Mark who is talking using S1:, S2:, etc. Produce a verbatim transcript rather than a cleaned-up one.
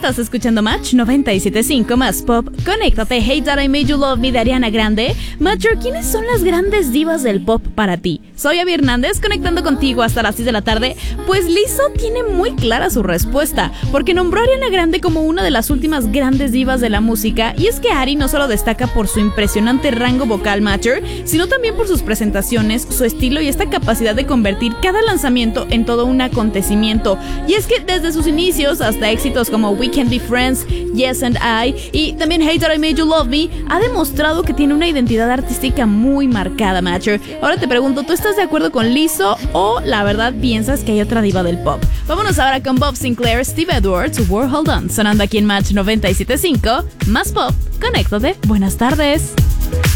S1: Estás escuchando Match noventa y siete punto cinco más pop. Conéctate. Hey That I Made You Love Me de Ariana Grande. Matcher, ¿quiénes son las grandes divas del pop para ti? Soy Abby Hernández, conectando contigo hasta las seis de la tarde. Pues Lizzo tiene muy clara su respuesta, porque nombró a Ariana Grande como una de las últimas grandes divas de la música. Y es que Ari no solo destaca por su impresionante rango vocal, Matcher, sino también por sus presentaciones, su estilo y esta capacidad de convertir cada lanzamiento en todo un acontecimiento. Y es que desde sus inicios hasta éxitos como We Can Be Friends, Yes and I y también Hey That I Made You Love Me, ha demostrado que tiene una identidad artística muy marcada, Matcher. Ahora te pregunto, ¿tú estás de acuerdo con Lizzo o la verdad piensas que hay otra diva del pop? Vámonos ahora con Bob Sinclair, Steve Edwards, War Hold On, sonando aquí en Match noventa y siete punto cinco, más pop. Conéctate. Buenas tardes.